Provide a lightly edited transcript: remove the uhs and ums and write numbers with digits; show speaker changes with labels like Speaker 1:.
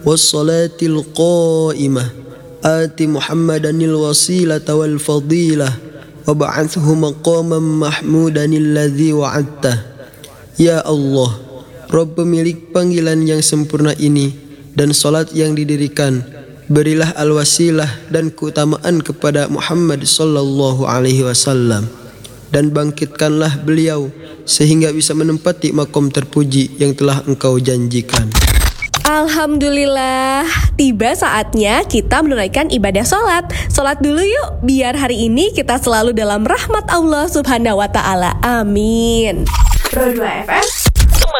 Speaker 1: wassalatil qa'imah ati Muhammadanil wasilata wal fadilah wab'athhu maqaman mahmudanil ladzi wa'adtah. Ya Allah, Rabb pemilik panggilan yang sempurna ini dan salat yang didirikan, berilah al-wasilah dan keutamaan kepada Muhammad sallallahu alaihi wasallam, dan bangkitkanlah beliau sehingga bisa menempati makom terpuji yang telah Engkau janjikan.
Speaker 2: Alhamdulillah, tiba saatnya kita menunaikan ibadah sholat. Sholat dulu yuk, biar hari ini kita selalu dalam rahmat Allah subhanahu wa ta'ala. Amin. Pro 2 FM